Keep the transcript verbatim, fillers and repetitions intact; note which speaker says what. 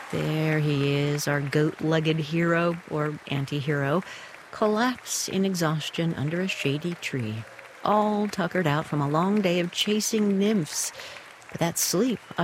Speaker 1: There he is, our goat-legged hero, or anti-hero, collapsed in exhaustion under a shady tree, all tuckered out from a long day of chasing nymphs. But that sleep